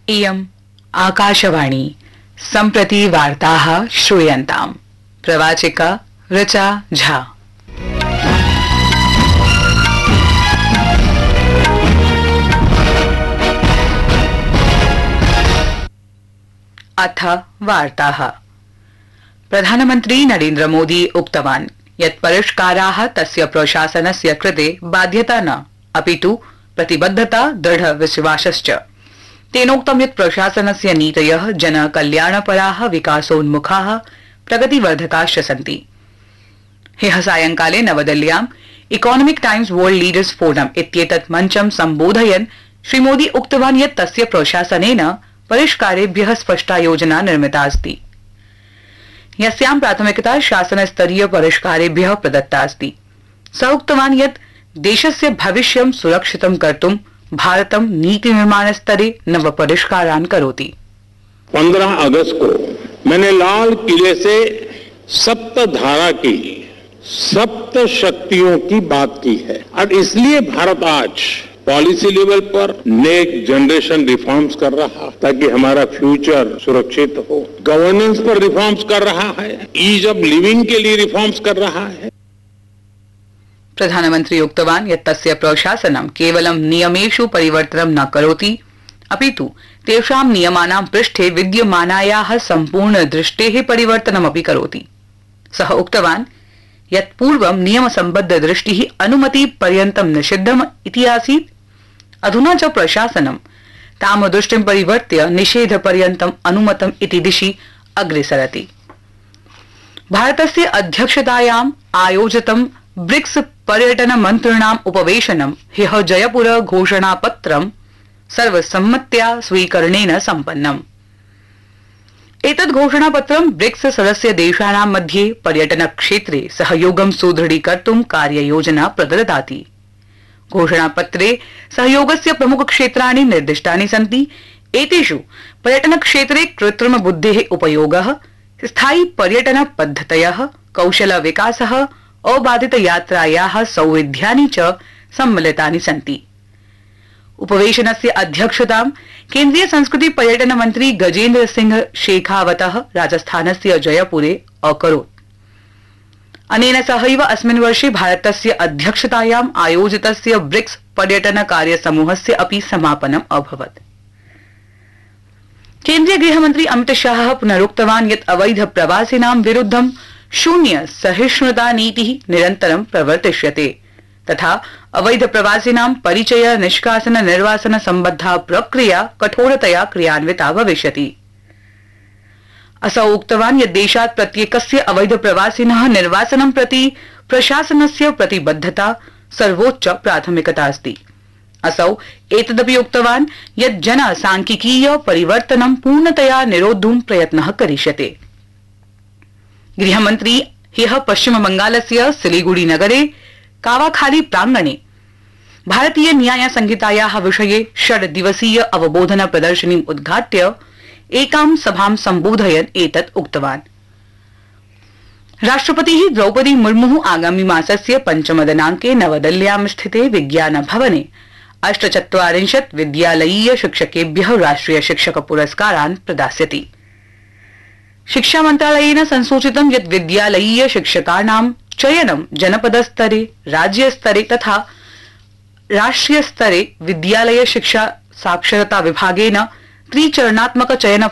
इयम् आकाशवाणी सम्प्रति वार्ताः श्रूयन्ताम्। प्रवाचिका ऋचा झा। अथ वार्ताः। प्रधानमन्त्री नरेन्द्र मोदी उक्तवान् यत् परिष्काराः तस्य प्रशासनस्य कृते बाध्यता न अपितु प्रतिबद्धता दृढ विश्वासश्च। तेनोक्तं यत् प्रशासनस्य नीतयः जनकल्याणपराः विकासोन्मुखाः प्रगतिवर्धकाश्च सन्ति। ह्यः सायंकाले नवदिल्ल्याम् economic times world leaders forum इत्येतत् मञ्चं सम्बोधयन् श्रीमोदी उक्तवान् यत् तस्य प्रशासनेन परिष्कारेभ्यः स्पष्टा योजना निर्मिता अस्ति, यस्यां प्राथमिकता शासनस्तरीय परिष्कारेभ्यः प्रदत्ता अस्ति। स उक्तवान् यत् देशस्य भविष्यं सुरक्षितं कर्तुं भारतं नीति निर्माण स्तरे नव परिष्कारान् करोति। 15 अगस्त को मैंने लाल किले से सप्त धारा की सप्त शक्तियों की बात की है और इसलिए भारत आज पॉलिसी लेवल पर नेक्स्ट जनरेशन रिफॉर्म्स कर रहा है ताकि हमारा फ्यूचर सुरक्षित हो। गवर्नेंस पर रिफॉर्म्स कर रहा है, ईज ऑफ लिविंग के लिए रिफॉर्म्स कर रहा है। प्रधानमन्त्री उक्तवान् यत् तस्य प्रशासनं केवलं नियमेषु परिवर्तनं न करोति अपितु तेषां नियमानां पृष्ठे विद्यमानायाः सम्पूर्ण दृष्टेः परिवर्तनमपि करोति। सः उक्तवान् यत् पूर्वं नियमसम्बद्ध दृष्टिः अनुमति पर्यन्तं निषिद्धम् इति आसीत्, अधुना च प्रशासनं तां दृष्टिं परिवर्त्य निषेध पर्यन्तम् अनुमतम् इति दिशि अग्रेसरति। भारतस्य अध्यक्षतायाम् आयोजितं ब्रिक्स पर्यटन मन्त्रिणाम् उपवेशनं ह्यः जयपुर घोषणापत्रं सर्वसम्मत्या स्वीकरणेन सम्पन्नम्। एतद् घोषणापत्रं ब्रिक्स सदस्य देशानां मध्ये पर्यटन क्षेत्रे सहयोगं सुदृढीकर्तुं कार्ययोजना प्रददाति। घोषणापत्रे सहयोगस्य प्रमुख क्षेत्राणि निर्दिष्टानि सन्ति। एतेषु पर्यटन क्षेत्रे कृत्रिम बुद्धेः उपयोगः, स्थायी पर्यटन पद्धतयः, कौशल विकासः, अबाधित यात्रायाः सौविध्यानि च सम्मिलितानि सन्ति। उपवेशनस्य अध्यक्षतां केन्द्रीय संस्कृति पर्यटन मन्त्री गजेन्द्र सिंह शेखावतः राजस्थानस्य जयपुरे अकरोत्। अनेन सहैव अस्मिन् वर्षे भारतस्य अध्यक्षतायाम् आयोजितस्य ब्रिक्स पर्यटन कार्यसमूहस्य अपि समापनम् अभवत्। केन्द्रीय गृहमन्त्री अमित शाहः पुनरुक्तवान् यत् अवैध प्रवासिनां विरुद्धं शून्य सहिष्णुता नीतिः निरन्तरं प्रवर्तिष्यते तथा अवैध प्रवासिनां परिचय निष्कासन निर्वासन सम्बद्धा प्रक्रिया कठोरतया क्रियान्विता भविष्यति। असौ उक्तवान् यत् देशात् प्रत्येकस्य अवैध प्रवासिनः निर्वासनं प्रति प्रशासनस्य प्रतिबद्धता सर्वोच्च प्राथमिकता अस्ति। असौ एतदपि उक्तवान् यत् जनसांख्यिकीय परिवर्तनं पूर्णतया निरोद्धुं प्रयत्नः करिष्यते। गृहमन्त्री ह्यः पश्चिम बंगालस्य सिलीगुड़ी नगरे कावाखाली प्रांगणे भारतीय न्याय संहितायाः विषये 6 दिवसीय अवबोधन प्रदर्शनीम् उद्घाट्य एकां सभां सम्बोधयन् एतत् उक्तवान्। राष्ट्रपतिः द्रौपदी मुर्मुः आगामि मासस्य 5 दिनाङ्के नवदिल्ल्यां स्थिते विज्ञान भवने 48 विद्यालयीय शिक्षकेभ्यः राष्ट्रिय शिक्षक पुरस्कारान् प्रदास्यति। शिक्षा मन्त्रालयेन संसूचितं यत् विद्यालयीय शिक्षकाणां चयनं जनपदस्तरे, राज्यस्तरे तथा राष्ट्रिय स्तरे विद्यालय शिक्षा साक्षरता विभागेन त्रिचरणात्मक चयन